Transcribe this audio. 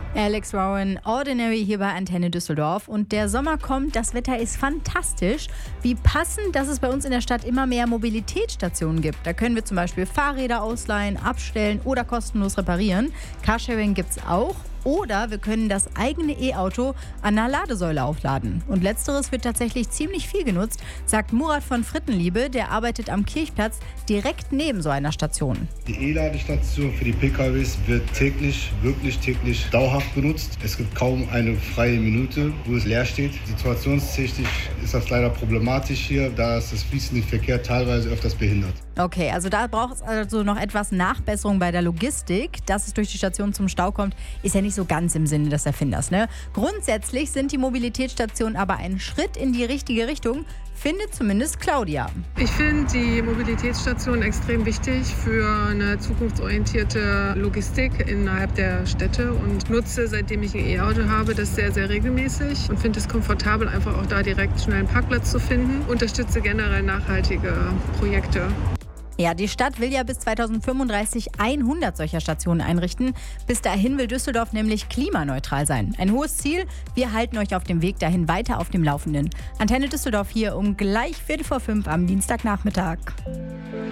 Alex Warren, Ordinary hier bei Antenne Düsseldorf. Und der Sommer kommt, das Wetter ist fantastisch. Wie passend, dass es bei uns in der Stadt immer mehr Mobilitätsstationen gibt. Da können wir zum Beispiel Fahrräder ausleihen, abstellen oder kostenlos reparieren. Carsharing gibt es auch. Oder wir können das eigene E-Auto an einer Ladesäule aufladen. Und letzteres wird tatsächlich ziemlich viel genutzt, sagt Murat von Frittenliebe. Der arbeitet am Kirchplatz direkt neben so einer Station. Die E-Ladestation für die PKWs wird täglich, wirklich täglich dauerhaft benutzt. Es gibt kaum eine freie Minute, wo es leer steht. Situationstechnisch ist das leider problematisch hier, da es das fließende Verkehr teilweise öfters behindert. Okay, also da braucht es also noch etwas Nachbesserung bei der Logistik. Dass es durch die Station zum Stau kommt, ist ja nicht so ganz im Sinne des Erfinders, ne? Grundsätzlich sind die Mobilitätsstationen aber ein Schritt in die richtige Richtung, findet zumindest Claudia. Ich finde die Mobilitätsstation extrem wichtig für eine zukunftsorientierte Logistik innerhalb der Städte und nutze, seitdem ich ein E-Auto habe, das sehr, sehr regelmäßig und finde es komfortabel, einfach auch da direkt schnell einen Parkplatz zu finden. Unterstütze generell nachhaltige Projekte. Ja, die Stadt will ja bis 2035 100 solcher Stationen einrichten. Bis dahin will Düsseldorf nämlich klimaneutral sein. Ein hohes Ziel. Wir halten euch auf dem Weg dahin weiter auf dem Laufenden. Antenne Düsseldorf hier um gleich 4:45 am Dienstagnachmittag.